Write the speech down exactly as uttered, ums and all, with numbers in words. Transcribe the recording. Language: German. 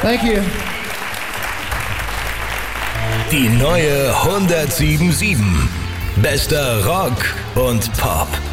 Thank you. Die neue hundertsieben Komma sieben. Bester Rock und Pop.